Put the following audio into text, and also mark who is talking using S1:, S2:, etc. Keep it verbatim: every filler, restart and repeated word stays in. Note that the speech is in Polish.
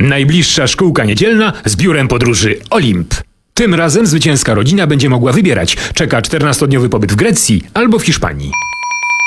S1: Najbliższa szkółka niedzielna z biurem podróży Olimp. Tym razem zwycięska rodzina będzie mogła wybierać, czeka czternastodniowy pobyt w Grecji albo w Hiszpanii.